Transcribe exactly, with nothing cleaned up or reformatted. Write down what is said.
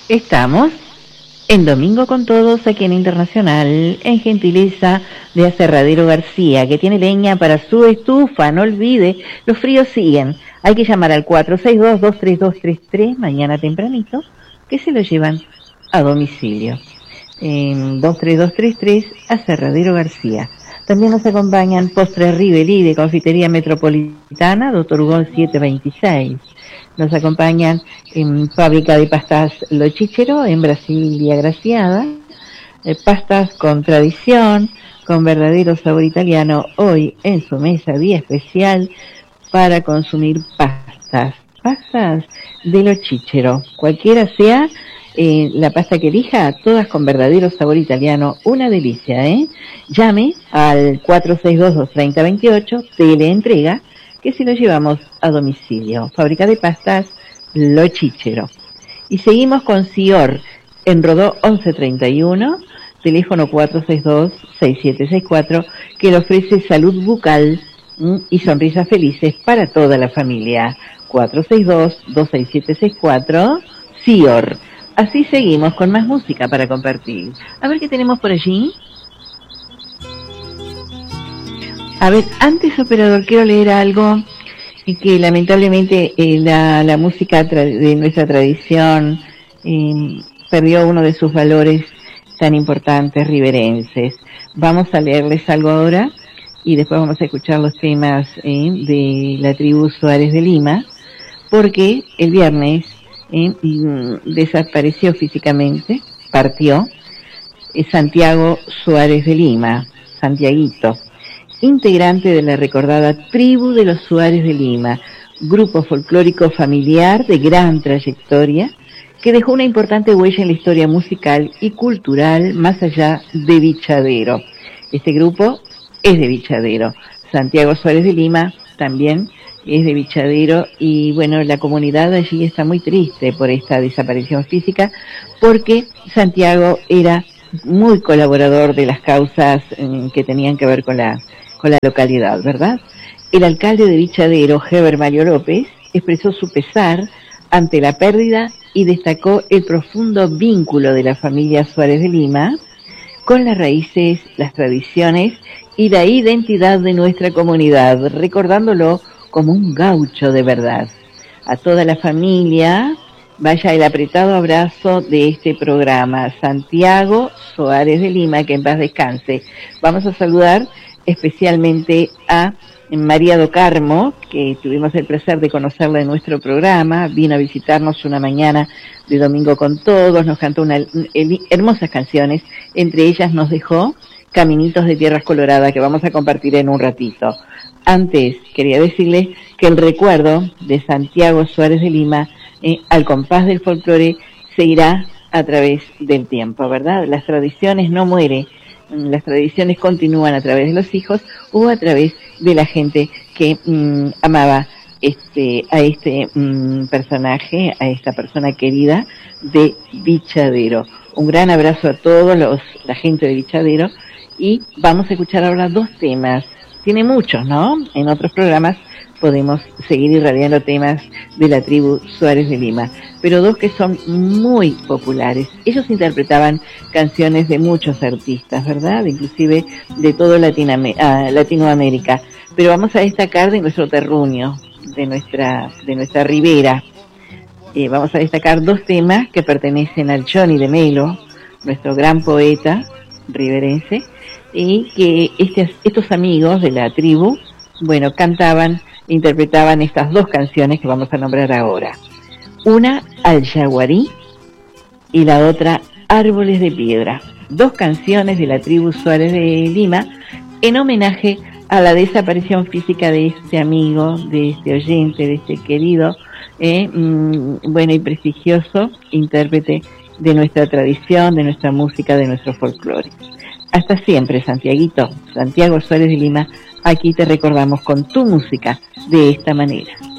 Estamos en Domingo con Todos, aquí en Internacional, en gentileza de Aserradero García, que tiene leña para su estufa. No olvide, los fríos siguen. Hay que llamar al cuatro seis dos, dos tres dos tres tres mañana tempranito, que se lo llevan a domicilio. En dos tres dos tres tres, Aserradero García. También nos acompañan Postres Rivelí de Confitería Metropolitana, Doctor Hugo siete veintiséis. Nos acompañan en Fábrica de Pastas Lo Chichero, en Brasilia Graciada. Eh, pastas con tradición, con verdadero sabor italiano, hoy en su mesa, día especial para consumir pastas. Pastas de Lo Chichero, cualquiera sea eh, la pasta que elija, todas con verdadero sabor italiano, una delicia, ¿eh? Llame al cuatro seis dos, dos tres cero dos ocho, teleentrega, que si lo llevamos a domicilio. Fábrica de pastas Lo Chichero. Y seguimos con Sior, en Rodó once treinta y uno, teléfono cuatro seis dos, seis siete seis cuatro, que le ofrece salud bucal ¿m? y sonrisas felices para toda la familia. cuatro seis dos, dos seis siete seis cuatro, Sior. Así seguimos con más música para compartir. A ver qué tenemos por allí. A ver, antes, operador, quiero leer algo y que lamentablemente eh, la, la música de nuestra tradición eh, perdió uno de sus valores tan importantes riverenses. Vamos a leerles algo ahora y después vamos a escuchar los temas eh, de la tribu Suárez de Lima, porque el viernes eh, desapareció físicamente, partió, eh, Santiago Suárez de Lima, Santiaguito, integrante de la recordada tribu de los Suárez de Lima, grupo folclórico familiar de gran trayectoria, que dejó una importante huella en la historia musical y cultural más allá de Vichadero. Este grupo es de Vichadero. Santiago Suárez de Lima también es de Vichadero y bueno, la comunidad allí está muy triste por esta desaparición física, porque Santiago era muy colaborador de las causas eh, que tenían que ver con la con la localidad, ¿verdad? El alcalde de Vichadero, Heber Mario López, expresó su pesar ante la pérdida y destacó el profundo vínculo de la familia Suárez de Lima con las raíces, las tradiciones y la identidad de nuestra comunidad, recordándolo como un gaucho de verdad. A toda la familia, vaya el apretado abrazo de este programa. Santiago Suárez de Lima, que en paz descanse. Vamos a saludar especialmente a María do Carmo, que tuvimos el placer de conocerla en nuestro programa, vino a visitarnos una mañana de Domingo con Todos, nos cantó unas hermosas canciones, entre ellas nos dejó Caminitos de Tierras Coloradas, que vamos a compartir en un ratito. Antes, quería decirles que el recuerdo de Santiago Suárez de Lima, eh, al compás del folclore, se irá a través del tiempo, ¿verdad? Las tradiciones no mueren, las tradiciones continúan a través de los hijos o a través de la gente que mmm, amaba este a este mmm, personaje, a esta persona querida de Vichadero. Un gran abrazo a todos los la gente de Vichadero y vamos a escuchar ahora dos temas. Tiene muchos, ¿no? En otros programas podemos seguir irradiando temas de la tribu Suárez de Lima, pero dos que son muy populares. Ellos interpretaban canciones de muchos artistas, ¿verdad? Inclusive de todo Latinoam- ah, Latinoamérica, pero vamos a destacar de nuestro terruño, de nuestra, de nuestra ribera. Eh, vamos a destacar dos temas que pertenecen al Johnny de Melo, nuestro gran poeta riverense, y que este, estos amigos de la tribu, bueno, cantaban, interpretaban estas dos canciones que vamos a nombrar ahora. Una, Al Yaguarí, y la otra, Árboles de Piedra. Dos canciones de la tribu Suárez de Lima en homenaje a la desaparición física de este amigo, de este oyente, de este querido, eh, mmm, bueno y prestigioso intérprete de nuestra tradición, de nuestra música, de nuestro folclore. Hasta siempre, Santiaguito, Santiago Suárez de Lima, aquí te recordamos con tu música de esta manera.